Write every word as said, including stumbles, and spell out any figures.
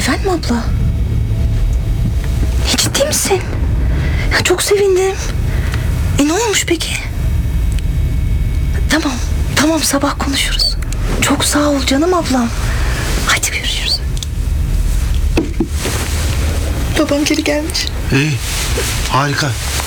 Efendim abla? E, ciddi misin? Ya, çok sevindim. E ne olmuş peki? Tamam, tamam sabah konuşuruz. Çok sağ ol canım ablam. Hadi görüşürüz. Babam geri gelmiş. İyi, harika.